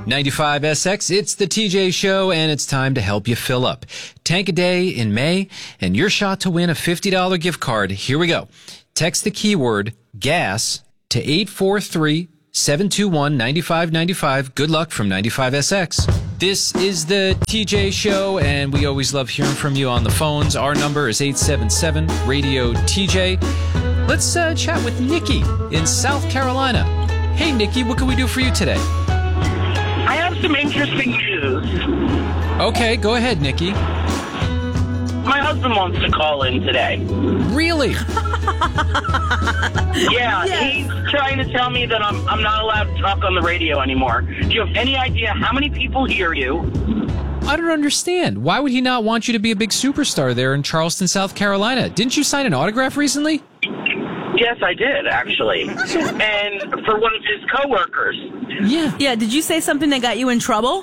95SX, it's the TJ Show, and it's time to help you fill up. Tank a day in May, and your shot to win a $50 gift card. Here we go. Text the keyword GAS to 843-721-9595. Good luck from 95SX. This is the TJ Show, and we always love hearing from you on the phones. Our number is 877-RADIO-TJ. Let's chat with Nikki in South Carolina. Hey, Nikki, what can we do for you today? I have some interesting news. Okay, go ahead, Nikki. My husband wants to call in today. Really? Yeah, He's trying to tell me that I'm not allowed to talk on the radio anymore. Do you have any idea how many people hear you? I don't understand. Why would he not want you to be a big superstar there in Charleston, South Carolina? Didn't you sign an autograph recently? Yes, I did, actually. And for one of his coworkers. Yeah. Yeah, did you say something that got you in trouble?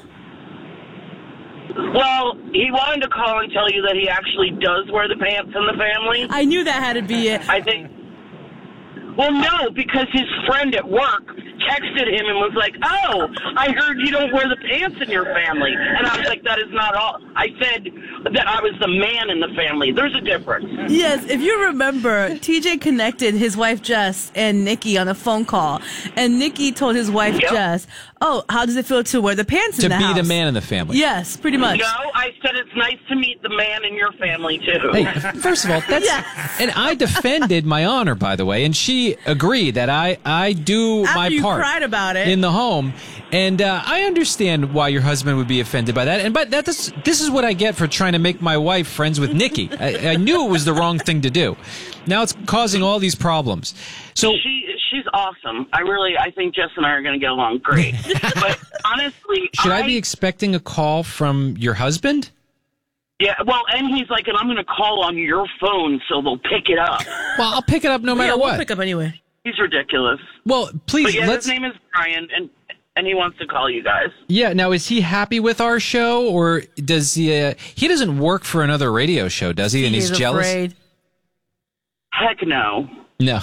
Well, he wanted to call and tell you that he actually does wear the pants in the family. I knew that had to be it. I think... Well, no, because his friend at work texted him and was like, "Oh, I heard you don't wear the pants in your family." And I was like, that is not all. I said that I was the man in the family. There's a difference. Yes, if you remember, TJ connected his wife Jess and Nikki on a phone call. And Nikki told his wife Jess, "Oh, how does it feel to wear the pants in the house?" To be the man in the family. Yes, pretty much. No, I said it's nice to meet the man in your family, too. Hey, first of all, that's... And I defended my honor, by the way, and she agreed that I do After my you part cried about it. in the home. And I understand why your husband would be offended by that. And but this is what I get for trying to make my wife friends with Nikki. I knew it was the wrong thing to do. Now it's causing all these problems. So she's awesome. I think Jess and I are going to get along great. But honestly, should I be expecting a call from your husband? Yeah, well, and he's like, and I'm going to call on your phone so they'll pick it up. Well, I'll pick it up no matter we'll what. pick up anyway. He's ridiculous. Well, please, But his name is Brian, and he wants to call you guys. Yeah, now is he happy with our show, or does he doesn't work for another radio show, does he? And he's jealous? Afraid. Heck no. No.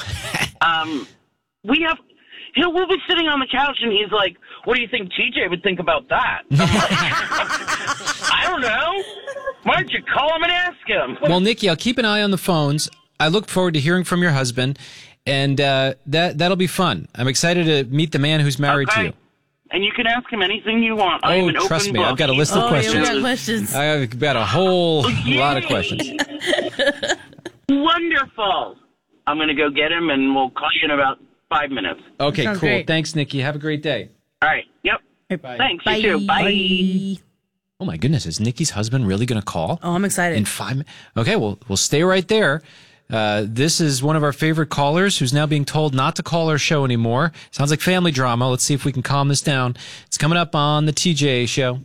We'll be sitting on the couch, and he's like, "What do you think TJ would think about that?" I'm like, I don't know. Why don't you call him and ask him? Well, Nikki, I'll keep an eye on the phones. I look forward to hearing from your husband, and that'll be fun. I'm excited to meet the man who's married to you. And you can ask him anything you want. I am an trust open me, book. I've got a list of questions. Yeah, we got questions. I've got a whole lot of questions. Wonderful. I'm going to go get him, and we'll call you in about 5 minutes. Okay, cool. Great. Thanks, Nikki. Have a great day. All right. Yep. Bye. Thanks. Bye. You too. Bye. Oh, my goodness. Is Nikki's husband really going to call? Oh, I'm excited. In 5 minutes? Okay, well, we'll stay right there. This is one of our favorite callers who's now being told not to call our show anymore. Sounds like family drama. Let's see if we can calm this down. It's coming up on the TJ Show.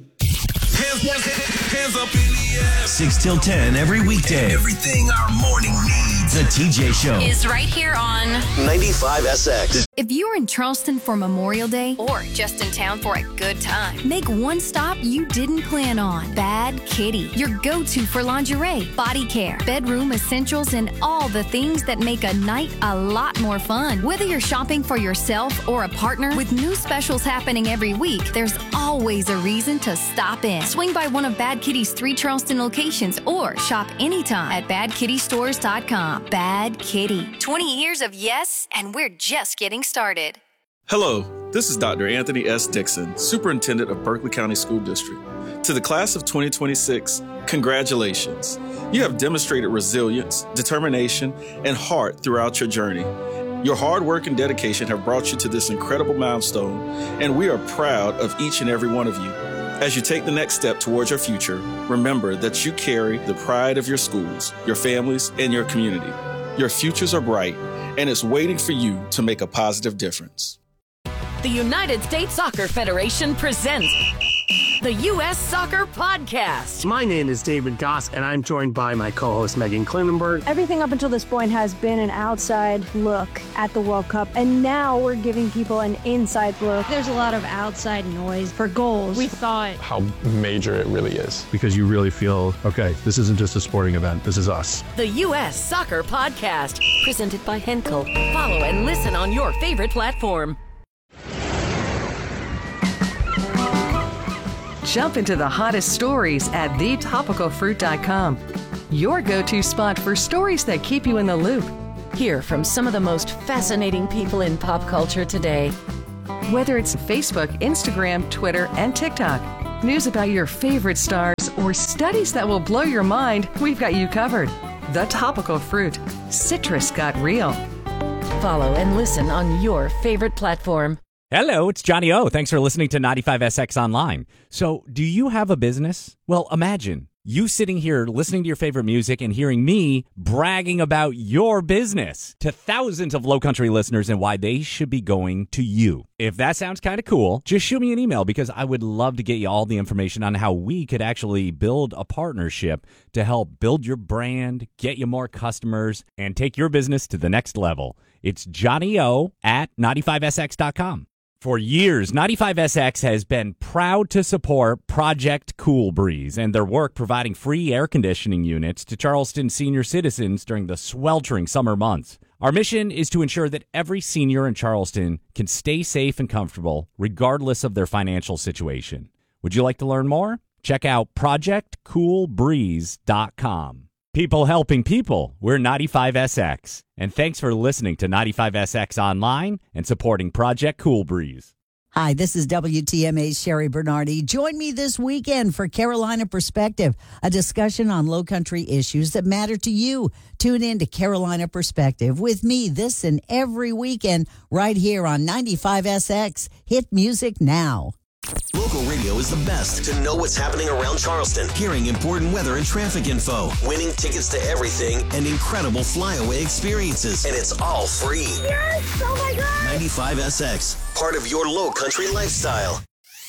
Hands up in the air. 6 till 10 every weekday. Everything our morning needs. The TJ Show is right here on 95SX. If you're in Charleston for Memorial Day or just in town for a good time, make one stop you didn't plan on. Bad Kitty, your go-to for lingerie, body care, bedroom essentials, and all the things that make a night a lot more fun. Whether you're shopping for yourself or a partner, with new specials happening every week, there's always a reason to stop in. Swing by one of Bad Kitty's 3 Charleston locations or shop anytime at badkittystores.com. Bad Kitty. 20 years of yes, and we're just getting started. Hello, this is Dr. Anthony S. Dixon, Superintendent of Berkeley County School District. To the class of 2026, congratulations. You have demonstrated resilience, determination, and heart throughout your journey. Your hard work and dedication have brought you to this incredible milestone, and we are proud of each and every one of you. As you take the next step towards your future, remember that you carry the pride of your schools, your families, and your community. Your futures are bright, and it's waiting for you to make a positive difference. The United States Soccer Federation presents the U.S. Soccer Podcast. My name is David Goss, and I'm joined by my co-host Megan Klinenberg. Everything up until this point has been an outside look at the World Cup, and now we're giving people an inside look. There's a lot of outside noise for goals. We thought how major it really is. Because you really feel, okay, this isn't just a sporting event, this is us. The U.S. Soccer Podcast, presented by Henkel. Follow and listen on your favorite platform. Jump into the hottest stories at thetopicalfruit.com. Your go-to spot for stories that keep you in the loop. Hear from some of the most fascinating people in pop culture today. Whether it's Facebook, Instagram, Twitter, and TikTok, news about your favorite stars, or studies that will blow your mind, we've got you covered. The Topical Fruit. Citrus got real. Follow and listen on your favorite platform. Hello, it's Johnny O. Thanks for listening to 95SX Online. So, do you have a business? Well, imagine you sitting here listening to your favorite music and hearing me bragging about your business to thousands of Low Country listeners and why they should be going to you. If that sounds kind of cool, just shoot me an email because I would love to get you all the information on how we could actually build a partnership to help build your brand, get you more customers, and take your business to the next level. It's johnny@95sx.com. For years, 95SX has been proud to support Project Cool Breeze and their work providing free air conditioning units to Charleston senior citizens during the sweltering summer months. Our mission is to ensure that every senior in Charleston can stay safe and comfortable regardless of their financial situation. Would you like to learn more? Check out projectcoolbreeze.com. People helping people. We're 95SX. And thanks for listening to 95SX Online and supporting Project Cool Breeze. Hi, this is WTMA's Sherry Bernardi. Join me this weekend for Carolina Perspective, a discussion on Low Country issues that matter to you. Tune in to Carolina Perspective with me this and every weekend right here on 95SX. Hit music now. Local radio is the best to know what's happening around Charleston, hearing important weather and traffic info, winning tickets to everything, and incredible flyaway experiences. And it's all free. Yes! Oh my God! 95SX, part of your Low Country lifestyle.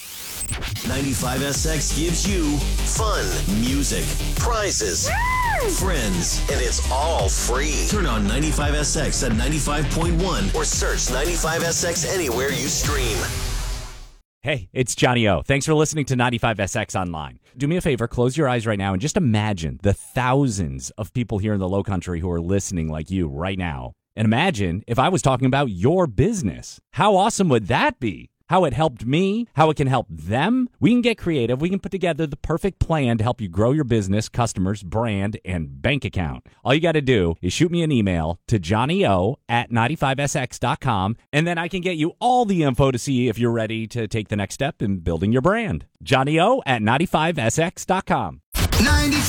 95SX gives you fun, music, prizes, friends, and it's all free. Turn on 95SX at 95.1 or search 95SX anywhere you stream. Hey, it's Johnny O. Thanks for listening to 95SX Online. Do me a favor, close your eyes right now and just imagine the thousands of people here in the Low Country who are listening like you right now. And imagine if I was talking about your business. How awesome would that be? How it helped me, how it can help them. We can get creative. We can put together the perfect plan to help you grow your business, customers, brand, and bank account. All you got to do is shoot me an email to johnnyo@95sx.com, and then I can get you all the info to see if you're ready to take the next step in building your brand. johnnyo@95sx.com. 95